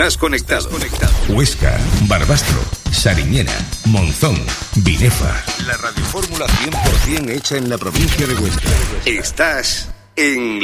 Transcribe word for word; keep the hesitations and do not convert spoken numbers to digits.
Estás conectado. Huesca, Barbastro, Sariñena, Monzón, Binefa. La radiofórmula cien por ciento hecha en la provincia de Huesca. Estás en